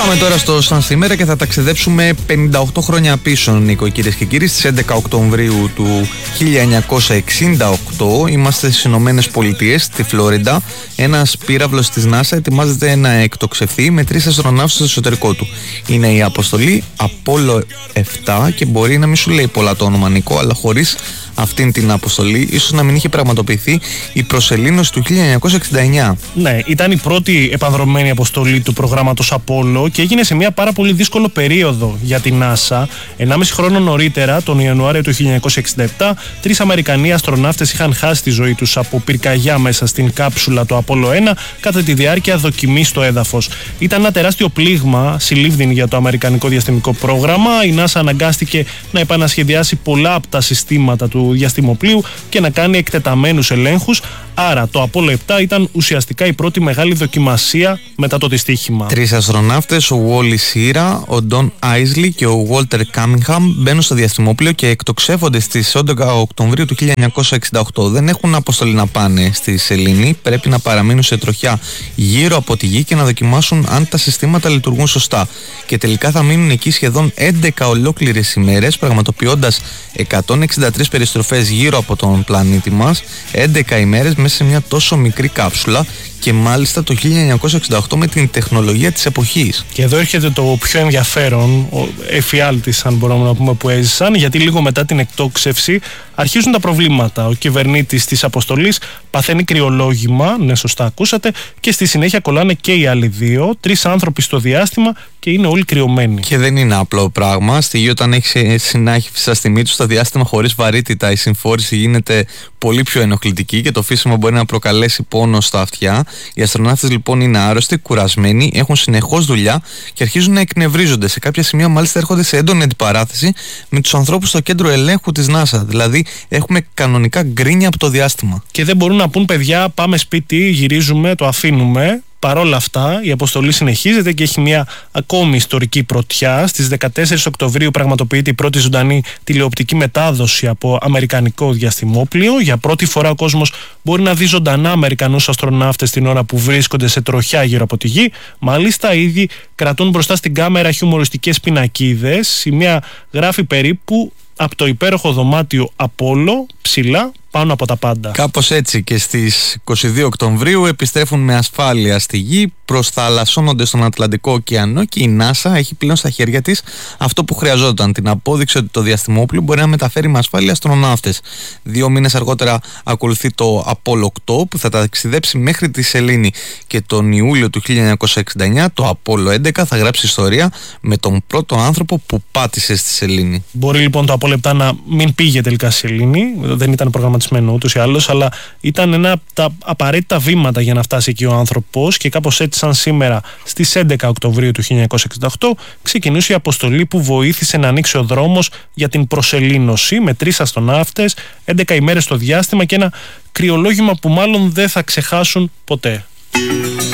Πάμε τώρα στο Σαν σήμερα και θα ταξιδέψουμε 58 χρόνια πίσω, Νίκο, κυρίες και κύριοι. Στις 11 Οκτωβρίου του 1968 είμαστε στις Ηνωμένες Πολιτείες, στη Φλόριντα. Ένας πύραυλος της NASA ετοιμάζεται να εκτοξευθεί με 3 αστροναύτες στο εσωτερικό του. Είναι η αποστολή Apollo 7 και μπορεί να μην σου λέει πολλά το όνομα, Νίκο, αλλά χωρίς αυτήν την αποστολή ίσως να μην είχε πραγματοποιηθεί η προσελήνωση του 1969. Ναι, ήταν η πρώτη επανδρωμένη αποστολή του προγράμματος Apollo και έγινε σε μια πάρα πολύ δύσκολο περίοδο για την NASA. 1,5 χρόνο νωρίτερα, τον Ιανουάριο του 1967, 3 Αμερικανοί αστροναύτες είχαν χάσει τη ζωή τους από πυρκαγιά μέσα στην κάψουλα του Apollo 1 κατά τη διάρκεια δοκιμής στο έδαφος. Ήταν ένα τεράστιο πλήγμα συλλήβδιν για το αμερικανικό διαστημικό πρόγραμμα. Η NASA αναγκάστηκε να επανασχεδιάσει πολλά από τα συστήματα του διαστημοπλοίου και να κάνει εκτεταμένους ελέγχους. Άρα το Apollo 7 ήταν ουσιαστικά η πρώτη μεγάλη δοκιμασία μετά το δυστύχημα. 3 αστροναύτες, ο Wally Schirra, ο Don Isley και ο Walter Cunningham, μπαίνουν στο διαστημόπλοιο και εκτοξεύονται στις 11 Οκτωβρίου του 1968. Δεν έχουν αποστολή να πάνε στη σελήνη, πρέπει να παραμείνουν σε τροχιά γύρω από τη Γη και να δοκιμάσουν αν τα συστήματα λειτουργούν σωστά. Και τελικά θα μείνουν εκεί σχεδόν 11 ολόκληρες ημέρες, πραγματοποιώντας 163 περιστροφές γύρω από τον πλανήτη μας, 11 ημέρες μέσα σε μια τόσο μικρή κάψουλα, και μάλιστα το 1968 με την τεχνολογία της εποχής. Και εδώ έρχεται το πιο ενδιαφέρον, ο εφιάλτης αν μπορούμε να πούμε, που έζησαν, γιατί λίγο μετά την εκτόξευση αρχίζουν τα προβλήματα. Ο κυβερνήτης της αποστολής παθαίνει κρυολόγημα, ναι σωστά ακούσατε, και στη συνέχεια κολλάνε και οι άλλοι 2, 3 άνθρωποι στο διάστημα και είναι όλοι κρυωμένοι. Και δεν είναι απλό πράγμα. Στη Γη, όταν έχει συνάχυφη στη μύτη του στο διάστημα χωρίς βαρύτητα, η συμφόρηση γίνεται πολύ πιο ενοχλητική και το φύσιμα μπορεί να προκαλέσει πόνο στα αυτιά. Οι αστροναύτες λοιπόν είναι άρρωστοι, κουρασμένοι, έχουν συνεχώς δουλειά και αρχίζουν να εκνευρίζονται. Σε κάποια σημεία μάλιστα έρχονται σε έντονη αντιπαράθεση με τους ανθρώπους στο κέντρο ελέγχου της NASA. Δηλαδή έχουμε κανονικά γκρίνια από το διάστημα. Και δεν μπορούν να πούν, παιδιά, πάμε σπίτι, γυρίζουμε, το αφήνουμε. Παρόλα αυτά, η αποστολή συνεχίζεται και έχει μια ακόμη ιστορική πρωτιά. Στις 14 Οκτωβρίου πραγματοποιείται η πρώτη ζωντανή τηλεοπτική μετάδοση από αμερικανικό διαστημόπλοιο. Για πρώτη φορά ο κόσμος μπορεί να δει ζωντανά Αμερικανούς αστροναύτες την ώρα που βρίσκονται σε τροχιά γύρω από τη Γη. Μάλιστα, οι ίδιοι κρατούν μπροστά στην κάμερα χιουμοριστικές πινακίδες. Η μία γράφει περίπου από το υπέροχο δωμάτιο Απόλλω, ψηλά, πάνω από τα πάντα. Κάπως έτσι, και στις 22 Οκτωβρίου επιστρέφουν με ασφάλεια στη Γη, προσθαλασσώνονται στον Ατλαντικό ωκεανό και η NASA έχει πλέον στα χέρια της αυτό που χρειαζόταν, την απόδειξη ότι το διαστημόπλοιο μπορεί να μεταφέρει με ασφάλεια αστροναύτες. 2 μήνες αργότερα ακολουθεί το Apollo 8 που θα ταξιδέψει μέχρι τη σελήνη, και τον Ιούλιο του 1969 το Apollo 11 θα γράψει ιστορία με τον πρώτο άνθρωπο που πάτησε στη σελήνη. Μπορεί λοιπόν το Apollo 7 να μην πήγε τελικά στη σελήνη, δεν ήταν προγραμματισμένο ούτως ή άλλως, αλλά ήταν ένα από τα απαραίτητα βήματα για να φτάσει εκεί ο άνθρωπος, και κάπως έτσι σαν σήμερα στις 11 Οκτωβρίου του 1968 ξεκινούσε η αποστολή που βοήθησε να ανοίξει ο δρόμος για την προσελήνωση με 3 αστροναύτες, 11 ημέρες στο διάστημα και ένα κρυολόγημα που μάλλον δεν θα ξεχάσουν ποτέ.